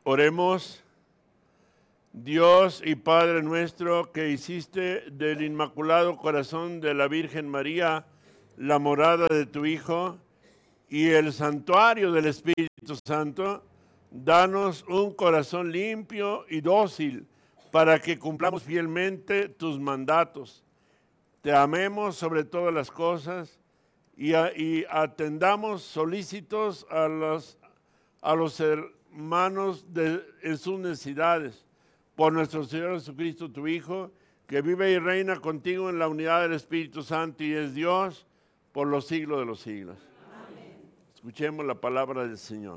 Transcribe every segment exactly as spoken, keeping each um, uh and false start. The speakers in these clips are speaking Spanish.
Oremos. Dios y Padre nuestro, que hiciste del Inmaculado Corazón de la Virgen María la morada de tu Hijo y el santuario del Espíritu Santo, danos un corazón limpio y dócil para que cumplamos fielmente tus mandatos. Te amemos sobre todas las cosas y, a, y atendamos solícitos a los, a los hermanos de, en sus necesidades. Por nuestro Señor Jesucristo, tu Hijo, que vive y reina contigo en la unidad del Espíritu Santo y es Dios por los siglos de los siglos. Amén. Escuchemos la palabra del Señor.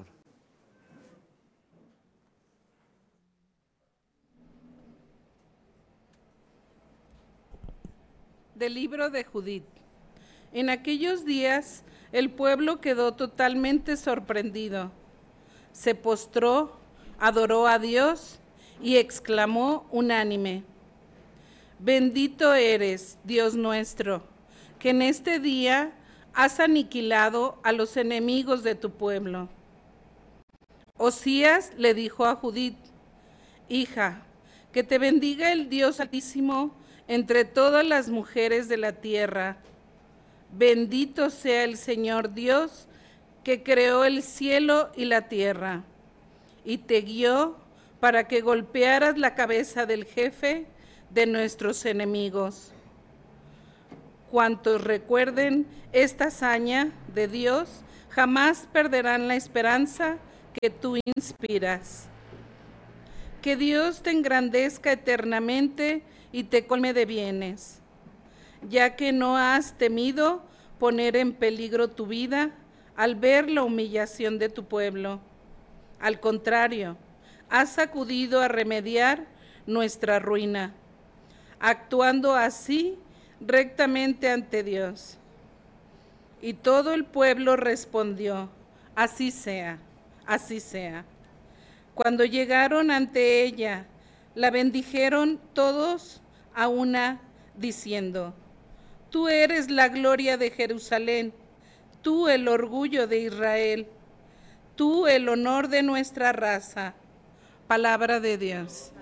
Del libro de Judith. En aquellos días el pueblo quedó totalmente sorprendido. Se postró, adoró a Dios y exclamó unánime: Bendito eres, Dios nuestro, que en este día has aniquilado a los enemigos de tu pueblo. Osías le dijo a Judith: Hija, que te bendiga el Dios Altísimo entre todas las mujeres de la tierra. Bendito sea el Señor Dios, que creó el cielo y la tierra, y te guió para que golpearas la cabeza del jefe de nuestros enemigos. Cuantos recuerden esta hazaña de Dios, jamás perderán la esperanza que tú inspiras. Que Dios te engrandezca eternamente y te colme de bienes, ya que no has temido poner en peligro tu vida al ver la humillación de tu pueblo. Al contrario, has acudido a remediar nuestra ruina, actuando así rectamente ante Dios. Y todo el pueblo respondió: así sea, así sea. Cuando llegaron ante ella, la bendijeron todos a una, diciendo: Tú eres la gloria de Jerusalén, tú el orgullo de Israel, tú el honor de nuestra raza. Palabra de Dios.